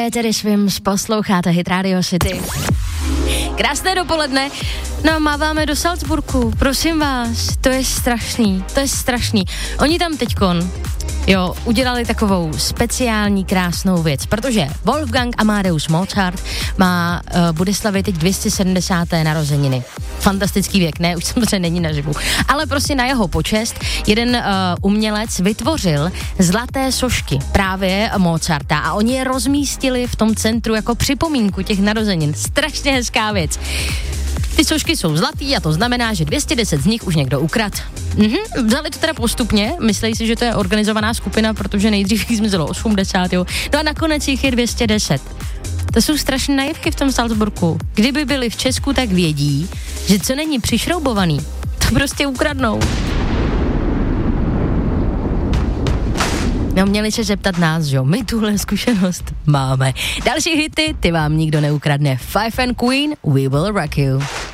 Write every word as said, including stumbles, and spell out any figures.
je tedy svým, posloucháte Hit Radio City. Krásné dopoledne. No, máváme do Salzburgu, prosím vás, to je strašný, to je strašný. Oni tam teďkon, jo, udělali takovou speciální krásnou věc, protože Wolfgang Amadeus Mozart má, uh, bude slavit teď dvě stě sedmdesáté narozeniny. Fantastický věk, ne, už samozřejmě není naživu. Ale prostě na jeho počest jeden uh, umělec vytvořil zlaté sošky právě Mozarta a oni je rozmístili v tom centru jako připomínku těch narozenin. Strašně hezká věc. Ty sošky jsou zlatý a to znamená, že dvě stě deset z nich už někdo ukradl. Mhm, vzali to teda postupně, myslí si, že to je organizovaná skupina, protože nejdřív jich zmizelo osmdesát, jo. No a nakonec jich je dvě stě deset. To jsou strašné naivky v tom Salzburgu. Kdyby byli v Česku, tak vědí, že co není přišroubovaný, to prostě ukradnou. No, měli se zeptat nás, že jo, my tuhle zkušenost máme. Další hity, ty vám nikdo neukradne. Five and Queen, We Will Rock You.